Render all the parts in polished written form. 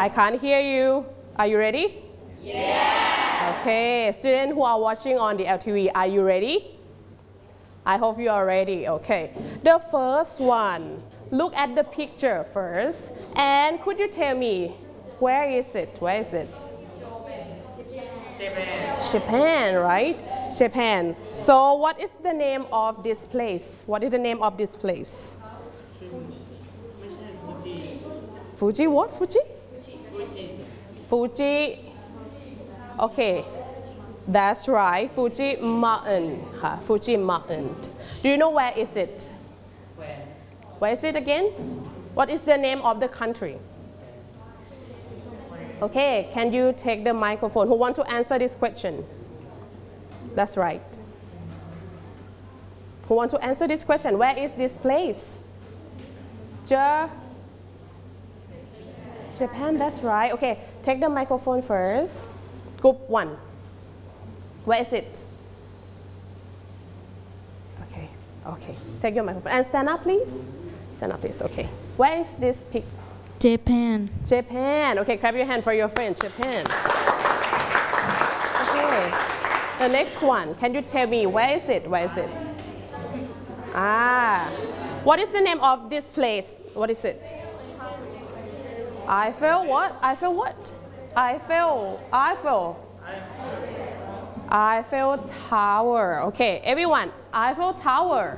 I can't hear you. Are you ready? Yeah. Okay, students who are watching on the LTV, are you ready? I hope you are ready. Okay, the first one, look at the picture first, and could you tell me where is it? Where is it? Japan, right? Japan. So what is the name of this place? What is the name of this place? Fuji what? Fuji? Fuji. Okay, that's right. Fuji Mountain. Fuji Mountain. Do you know where is it? Where is it again? What is the name of the country? Okay, can you take the microphone? Who want to answer this question? That's right. Who want to answer this question? Where is this place? Japan, that's right. Okay, take the microphone first. Group 1. Where is it? Okay, okay. Take your microphone and stand up, please. Stand up, please. Okay. Where is this picture? Japan. Japan. Okay, clap your hand for your friend, Japan. Okay. The next one, can you tell me where is it? Where is it? What is the name of this place? What is it? Eiffel what? Eiffel what? Eiffel Tower. Okay, everyone, Eiffel Tower.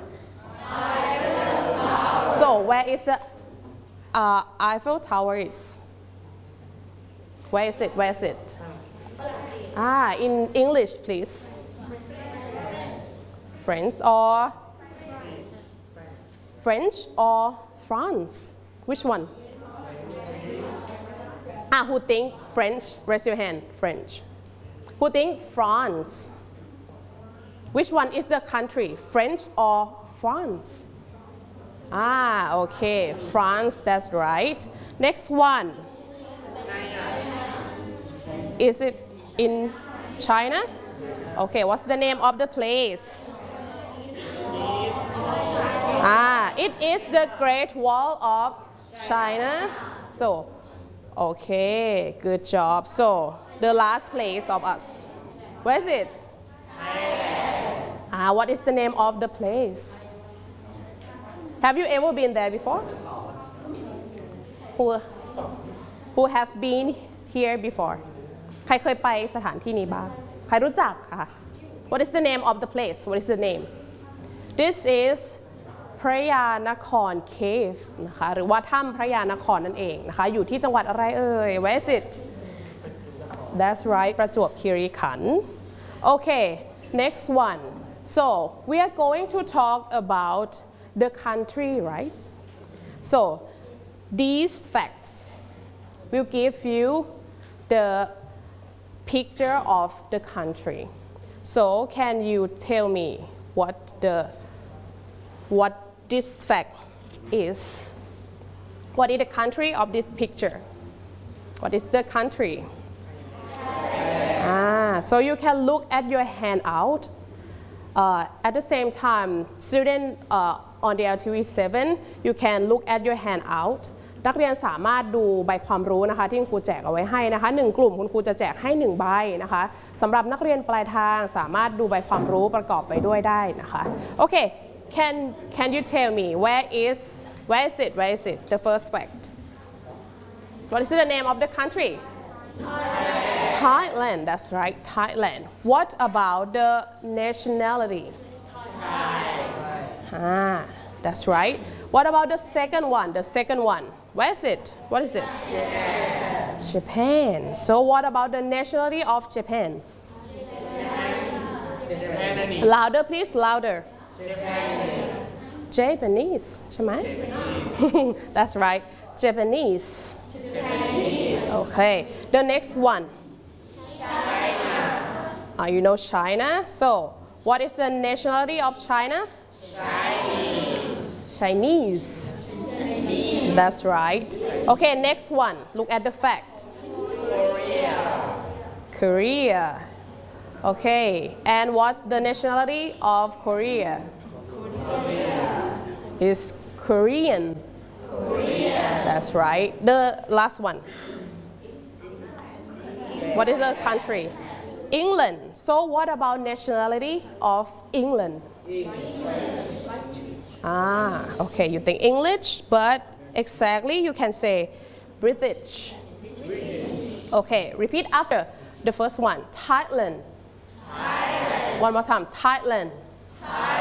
So where is the Eiffel Tower is? Where is it? Where is it? In English, please. French or France? Which one? Who think French? Raise your hand. French. Who think France? Which one is the country? French or France? Okay, France, that's right. Next one. Is it in China? Okay, what's the name of the place? It is the Great Wall of China. So, okay, good job. So, the last place of us. Where is it? What is the name of the place? Have you ever been there before? Who have been here before? ใครเคยไปสถานที่นี้บ้าง ใครรู้จักค่ะ What is the name of the place? What is the name? This is พระยานคร Cave นะคะหรือว่าถ้ำพระยานครนั่นเองนะคะอยู่ที่จังหวัดอะไรเอ่ย Where is it? That's right ประจวบคีรีขันธ์ Okay, next one. So we are going to talk about the country, right? So these facts will give you the picture of the country. So can you tell me what this fact is? What is the country of this picture? What is the country? So you can look at your hand out. At the same time, students on the LTV7, you can look at your hand out. นักเรียนสามารถดูใบความรู้นะคะที่คุณครูแจกเอาไว้ให้นะคะ1กลุ่มคุณครูจะแจกให้1ใบนะคะสำหรับนักเรียนปลายทางสามารถดูใบความรู้ประกอบไปด้วยได้นะคะโอเค can you tell me where is it the first fact what is the name of the country Thailand that's right Thailand what about the nationality that's right what about the second one where is it what is it Japan so what about the nationality of Japan louder please louder Japanese ใช่ไหม that's right Japanese okay the next one China you know China so what is the nationality of China Chinese that's right okay next one look at the fact Korea okay and what's the nationality of Korea is Korean that's right the last one What is the country? England. So what about nationality of England? Ah, okay, you think English, but exactly you can say British. Okay, repeat after the first one. Thailand. One more time. Thailand.